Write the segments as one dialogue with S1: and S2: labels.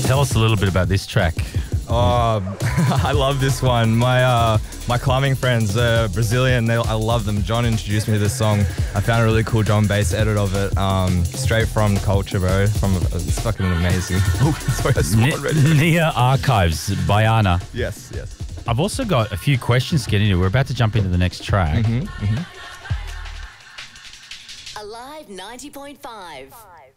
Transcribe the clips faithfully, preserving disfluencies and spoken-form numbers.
S1: tell us a little bit about this track.
S2: Oh, I love this one. My uh, my climbing friends, uh, Brazilian, they, I love them. John introduced me to this song. I found a really cool drum bass edit of it, um, straight from Culture, bro. From it's fucking amazing. Oh, sorry, I swore already.
S1: Nia Archives, Baiana.
S2: Yes, yes.
S1: I've also got a few questions to get into. We're about to jump into the next track.
S2: Mm-hmm, mm-hmm.
S3: Alive ninety point five.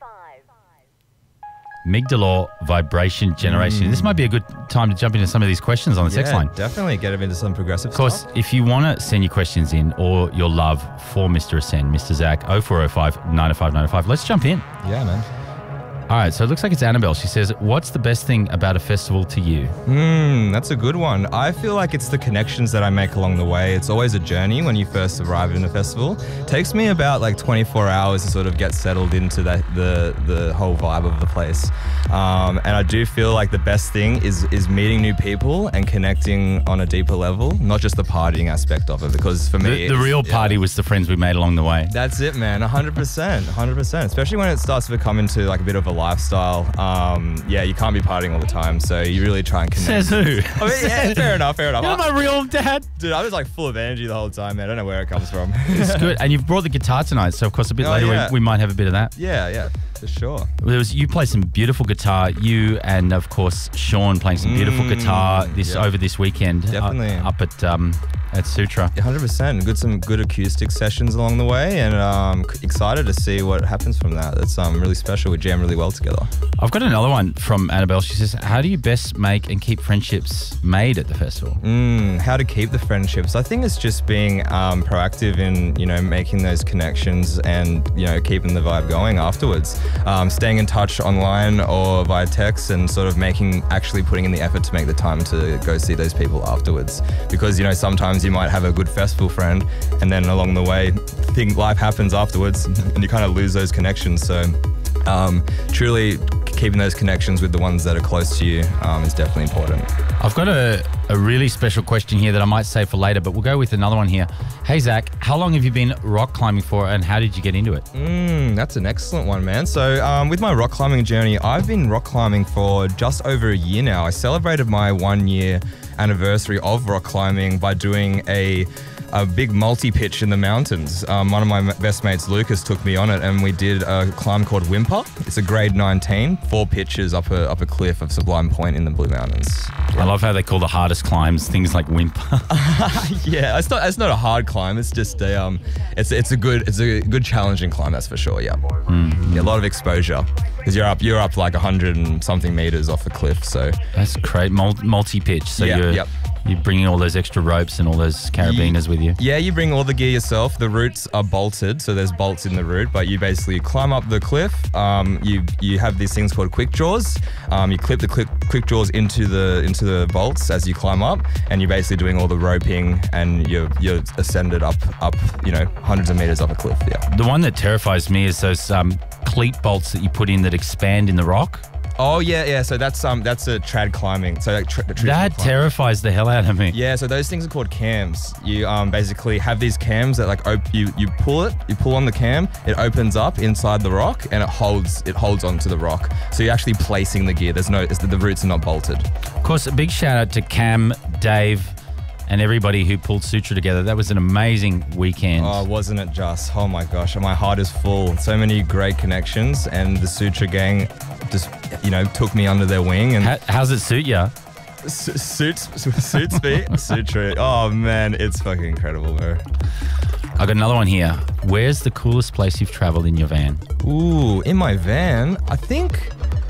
S1: Migdalore Vibration Generation. Mm. This might be a good time to jump into some of these questions on the
S2: yeah,
S1: text line.
S2: Definitely get them into some progressive
S1: Of course,
S2: stuff.
S1: if you want to send your questions in or your love for Mister Ascend, Mister Zach, oh four oh five, nine oh five nine oh five. Let's jump in.
S2: Yeah, man.
S1: All right, so it looks like it's Annabelle. She says, what's the best thing about a festival to you?
S2: Hmm, that's a good one. I feel like it's the connections that I make along the way. It's always a journey when you first arrive in a festival. It takes me about like twenty-four hours to sort of get settled into that the the whole vibe of the place. Um, and I do feel like the best thing is is meeting new people and connecting on a deeper level, not just the partying aspect of it. Because for me,
S1: The, the real party
S2: yeah.
S1: was the friends we made along the way.
S2: That's it, man. one hundred percent. one hundred percent. Especially when it starts to become into like a bit of a lifestyle. Um, yeah, you can't be partying all the time, so you really try and connect.
S1: Says who?
S2: I mean, yeah, fair enough, fair enough.
S1: You're my real dad.
S2: Dude, I was like full of energy the whole time, man. I don't know where it comes from.
S1: It's good. And you've brought the guitar tonight, so of course a bit
S2: Oh,
S1: later
S2: yeah.
S1: we, we might have a bit of that.
S2: Yeah, yeah, for sure.
S1: There was you play some beautiful guitar. You and of course Sean playing some beautiful
S2: Mm,
S1: guitar this
S2: yeah.
S1: over this weekend.
S2: Definitely.
S1: uh, up at um, at Sutra.
S2: one hundred percent. Good, some good acoustic sessions along the way, and um, excited to see what happens from that. It's um, really special. We jam really well together.
S1: I've got another one from Annabelle. She says, how do you best make and keep friendships made at the festival?
S2: Mm, how to keep the friendships? I think it's just being um, proactive in, you know, making those connections and, you know, keeping the vibe going afterwards. Um, staying in touch online or via text and sort of making, actually putting in the effort to make the time to go see those people afterwards. Because, you know, sometimes you might have a good festival friend and then along the way, thing, life happens afterwards and you kind of lose those connections. So um, truly keeping those connections with the ones that are close to you um, is definitely important.
S1: I've got a, a really special question here that I might save for later, but we'll go with another one here. Hey, Zach, how long have you been rock climbing for and how did you get into it?
S2: Mm, that's an excellent one, man. So um, with my rock climbing journey, I've been rock climbing for just over a year now. I celebrated my one year anniversary of rock climbing by doing a a big multi-pitch in the mountains. Um, one of my best mates, Lucas, took me on it and we did a climb called Wimper. It's a grade nineteen, four pitches up a, up a cliff of Sublime Point in the Blue Mountains.
S1: I love how they call the hardest climbs things like Wimper.
S2: Yeah, it's not it's not a hard climb. It's just a um, it's it's a good it's a good challenging climb. That's for sure. Yeah, mm-hmm. Yeah, a lot of exposure because you're up you're up like a hundred and something meters off the cliff. So
S1: that's great. Mul- multi-pitch. So
S2: yeah,
S1: you're
S2: yep.
S1: you're bringing all those extra ropes and all those carabiners with you.
S2: Yeah, you bring all the gear yourself. The routes are bolted, so there's bolts in the route. But you basically climb up the cliff. Um, you you have these things called quick draws. Um, you clip the quick quick draws into the into the bolts as you climb up, and you're basically doing all the roping, and you're you're ascended up up you know hundreds of meters up a cliff. Yeah.
S1: The one that terrifies me is those um, cleat bolts that you put in that expand in the rock.
S2: Oh yeah, yeah. So that's um that's a trad climbing. So like tra-
S1: that
S2: climbing.
S1: terrifies the hell out of me.
S2: Yeah. So those things are called cams. You um basically have these cams that like op- you you pull it, you pull on the cam, it opens up inside the rock and it holds it holds onto the rock. So you're actually placing the gear. There's no it's, the roots are not bolted.
S1: Of course, a big shout out to Cam, Dave, and everybody who pulled Sutra together. That was an amazing weekend.
S2: Oh, wasn't it just? Oh my gosh, my heart is full. So many great connections, and the Sutra gang just, you know, took me under their wing. And
S1: How, how's it suit you?
S2: su- suits suits me. Sutra. Oh man, it's fucking incredible, bro.
S1: I got another one here. Where's the coolest place you've traveled in your van?
S2: Ooh, in my van, I think.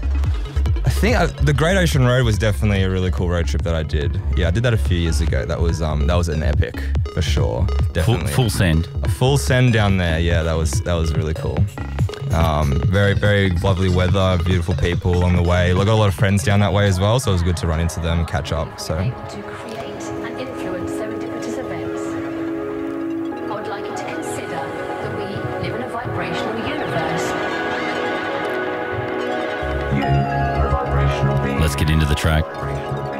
S2: I think I, the Great Ocean Road was definitely a really cool road trip that I did. Yeah, I did that a few years ago. That was um that was an epic for sure.
S1: Full,
S2: Definitely
S1: full send.
S2: a full send down there. Yeah, that was that was really cool. Um, very very lovely weather, beautiful people along the way. I got a lot of friends down that way as well, so it was good to run into them and catch up. So.
S4: Able to create and influence serendipitous events. I would like you to consider that we live in a vibrational universe.
S1: Let's get into the track.